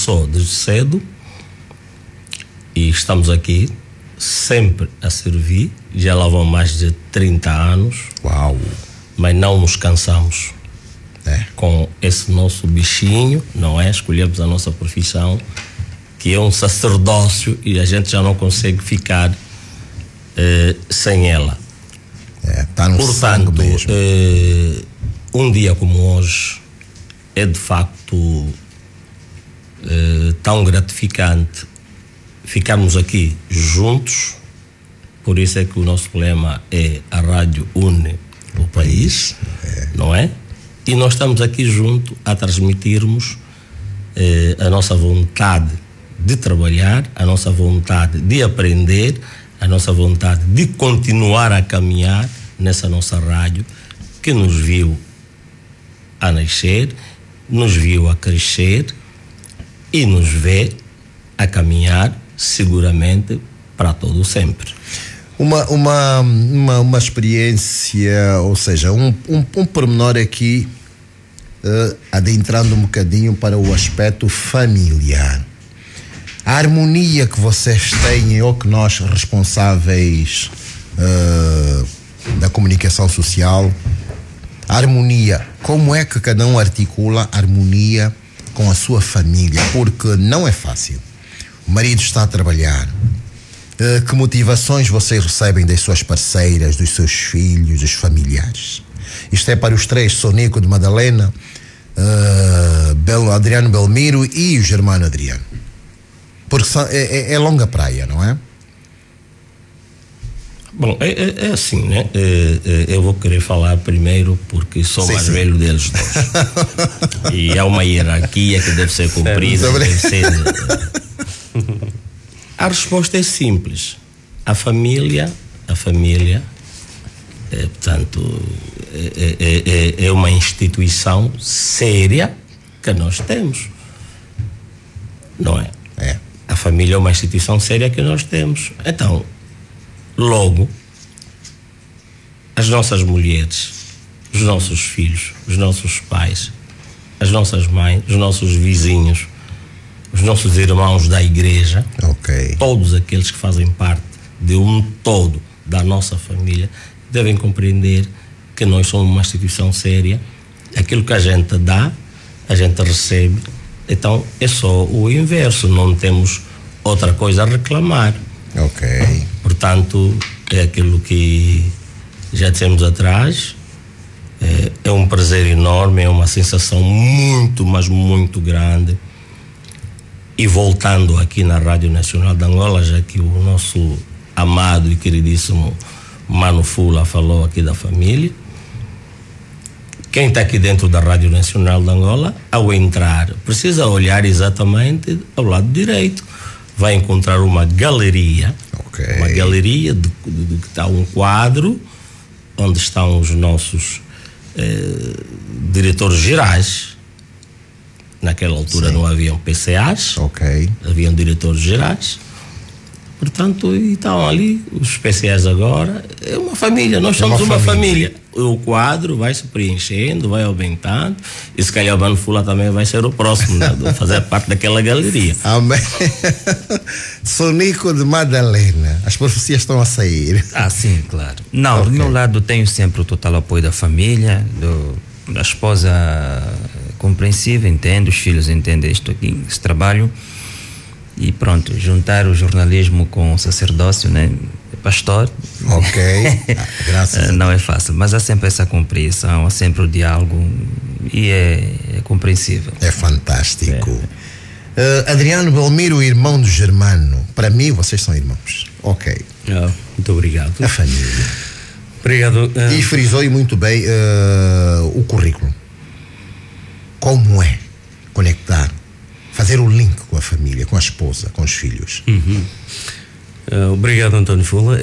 começou desde cedo e estamos aqui sempre a servir. Já lá vão mais de 30 anos. Uau! Mas não nos cansamos. Com esse nosso bichinho, não é? Escolhemos a nossa profissão, que é um sacerdócio, e a gente já não consegue ficar sem ela. Tá no sangue Portanto, mesmo. um dia como hoje é de facto tão gratificante ficarmos aqui juntos. Por isso é que o nosso lema é: a rádio une o país, não é? E nós estamos aqui juntos a transmitirmos a nossa vontade de trabalhar, a nossa vontade de aprender, a nossa vontade de continuar a caminhar nessa nossa rádio, que nos viu a nascer, nos viu a crescer e nos vê a caminhar seguramente para todo sempre. Uma experiência, ou seja, um pormenor aqui, adentrando um bocadinho para o aspecto familiar. A harmonia que vocês têm, ou que nós responsáveis da comunicação social, a harmonia, como é que cada um articula a harmonia com a sua família? Porque não é fácil. O marido está a trabalhar. Que motivações vocês recebem das suas parceiras, dos seus filhos, dos familiares? Isto é para os três: Sonico de Madalena, Adriano Belmiro e o Germano Adriano. Porque é longa praia, não é? Bom, é assim, né? Eu vou querer falar primeiro porque sou mais velho deles dois. E há uma hierarquia que deve ser cumprida. Deve ser... A resposta é simples. A família, portanto, é uma instituição séria que nós temos, não é? A família é uma instituição séria que nós temos. Então, logo, as nossas mulheres, os nossos filhos, os nossos pais, as nossas mães, os nossos vizinhos, os nossos irmãos da igreja, todos aqueles que fazem parte de um todo da nossa família, devem compreender que nós somos uma instituição séria. Aquilo que a gente dá, a gente recebe. Então é só o inverso, não temos outra coisa a reclamar. Portanto, é aquilo que já dissemos atrás. É um prazer enorme, é uma sensação muito, mas muito grande. E voltando aqui na Rádio Nacional de Angola, já que o nosso amado e queridíssimo Mano Fula falou aqui da família, quem está aqui dentro da Rádio Nacional de Angola, ao entrar, precisa olhar exatamente ao lado direito. Vai encontrar uma galeria, uma galeria de que está um quadro onde estão os nossos diretores gerais. Naquela altura não haviam PCAs, haviam diretores gerais. Portanto, estão ali os PCAs agora. É uma família, nós somos uma família. O quadro vai se preenchendo, vai aumentando, e se calhar o Mano Fula também vai ser o próximo, né, de fazer parte daquela galeria. Amém. Sonico de Madalena, as profecias estão a sair. Sim, claro. Não, do meu lado tenho sempre o total apoio da família, da esposa compreensiva, entende, os filhos entendem isto aqui, esse trabalho. E pronto, juntar o jornalismo com o sacerdócio, né? Pastor. Graças não é fácil, mas há sempre essa compreensão, há sempre o diálogo e é compreensível. É fantástico. Adriano Belmiro, irmão do Germano. Para mim, vocês são irmãos. Muito obrigado. A família. Obrigado. E frisou muito bem o currículo. Como é conectar, fazer o link com a família, com a esposa, com os filhos. Obrigado, António Fula.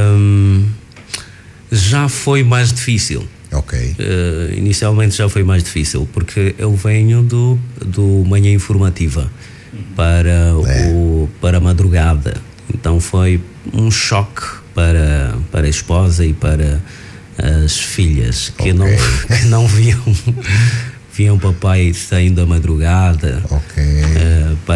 Já foi mais difícil. Inicialmente já foi mais difícil, porque eu venho do Manhã Informativa para a madrugada. Então foi um choque para a esposa e para as filhas que não viam papai saindo à madrugada para